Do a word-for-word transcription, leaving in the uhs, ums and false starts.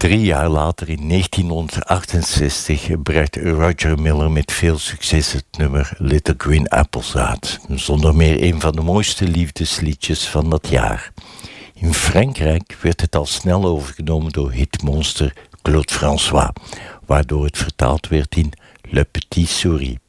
Drie jaar later, in negentienhonderdachtenzestig, bracht Roger Miller met veel succes het nummer Little Green Apples uit. Zonder meer een van de mooiste liefdesliedjes van dat jaar. In Frankrijk werd het al snel overgenomen door hitmonster Claude François, waardoor het vertaald werd in Le Petit Souris.